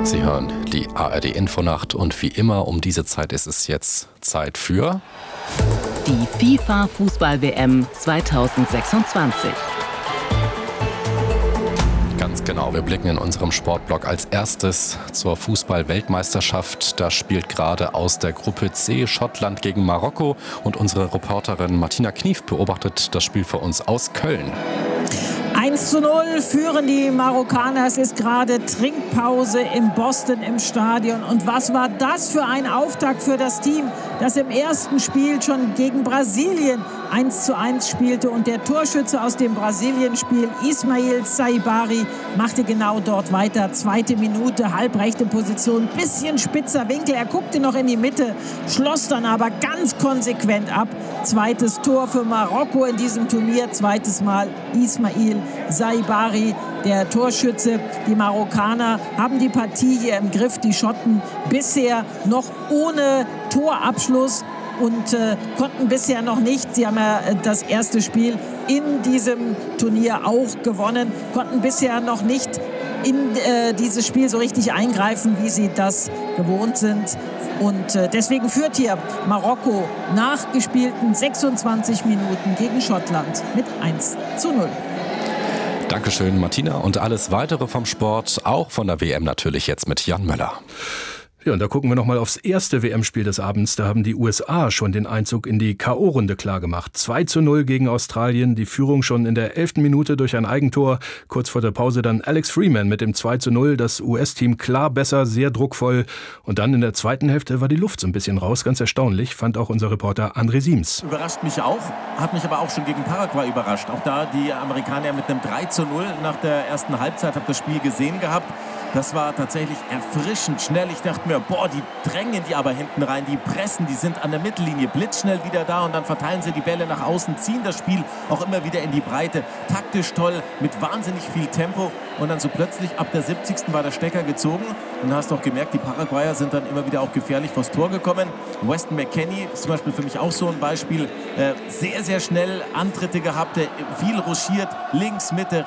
Sie hören die ARD-Infonacht und wie immer um diese Zeit ist es jetzt Zeit für die FIFA-Fußball-WM 2026. Ganz genau, wir blicken in unserem Sportblog als erstes zur Fußball-Weltmeisterschaft. Da spielt gerade aus der Gruppe C Schottland gegen Marokko und unsere Reporterin Martina Knief beobachtet das Spiel für uns aus Köln. 1:0 führen die Marokkaner. Es ist gerade Trinkpause in Boston im Stadion. Und was war das für ein Auftakt für das Team, das im ersten Spiel schon gegen Brasilien 1:1 spielte. Und der Torschütze aus dem Brasilien-Spiel, Ismail Saibari, machte genau dort weiter. 2. Minute, halbrechte Position, bisschen spitzer Winkel. Er guckte noch in die Mitte, schloss dann aber ganz konsequent ab. 2. Tor für Marokko in diesem Turnier. 2. Mal Ismail Saibari, der Torschütze. Die Marokkaner haben die Partie hier im Griff. Die Schotten bisher noch ohne Torabschluss und konnten bisher noch nicht. Sie haben ja das erste Spiel in diesem Turnier auch gewonnen, konnten bisher noch nicht in dieses Spiel so richtig eingreifen, wie sie das gewohnt sind. Und deswegen führt hier Marokko nach gespielten 26 Minuten gegen Schottland mit 1:0. Dankeschön, Martina. Und alles Weitere vom Sport, auch von der WM natürlich jetzt mit Jan Möller. Ja, und da gucken wir nochmal aufs erste WM-Spiel des Abends. Da haben die USA schon den Einzug in die K.O.-Runde klargemacht. 2:0 gegen Australien, die Führung schon in der 11. Minute durch ein Eigentor. Kurz vor der Pause dann Alex Freeman mit dem 2:0. Das US-Team klar besser, sehr druckvoll. Und dann in der zweiten Hälfte war die Luft so ein bisschen raus. Ganz erstaunlich, fand auch unser Reporter André Siems. Überrascht mich auch, hat mich aber auch schon gegen Paraguay überrascht. Auch da die Amerikaner mit einem 3:0 nach der ersten Halbzeit, habe das Spiel gesehen gehabt. Das war tatsächlich erfrischend schnell. Ich dachte mir, die drängen die aber hinten rein, die pressen, die sind an der Mittellinie blitzschnell wieder da und dann verteilen sie die Bälle nach außen, ziehen das Spiel auch immer wieder in die Breite. Taktisch toll, mit wahnsinnig viel Tempo und dann so plötzlich ab der 70. war der Stecker gezogen und hast auch gemerkt, die Paraguayer sind dann immer wieder auch gefährlich vors Tor gekommen. Weston McKennie ist zum Beispiel für mich auch so ein Beispiel. Sehr, sehr schnell Antritte gehabt, viel ruschiert, links, Mitte,